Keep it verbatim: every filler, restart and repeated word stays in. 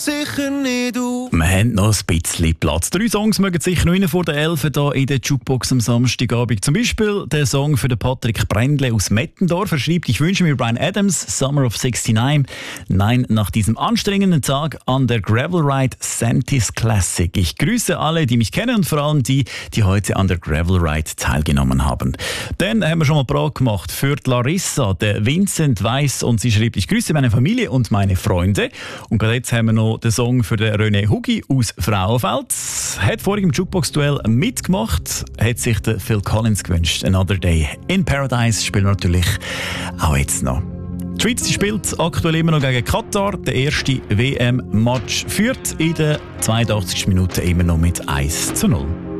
Sicher nicht du. Wir haben noch ein bisschen Platz. Drei Songs mögen sicher noch rein vor der Elf hier in der Jukebox am Samstagabend. Zum Beispiel der Song für den Patrick Brändle aus Mettendorf. Er schreibt, ich wünsche mir Bryan Adams, Summer of sixty-nine. Nein, nach diesem anstrengenden Tag an der Gravel Ride Santis Classic. Ich grüße alle, die mich kennen und vor allem die, die heute an der Gravel Ride teilgenommen haben. Dann haben wir schon mal Prag gemacht für die Larissa, der Vincent Weiss, und sie schreibt, ich grüße meine Familie und meine Freunde. Und gerade jetzt haben wir noch den Song für den René Hugi aus Frauenfeld. Hat vorhin im Jukebox-Duell mitgemacht, hat sich der Phil Collins gewünscht. Another Day in Paradise spielen wir natürlich auch jetzt noch. Die Schweiz die spielt aktuell immer noch gegen Katar. Der erste W M-Match führt in der zweiundachtzigsten Minute immer noch mit eins zu null.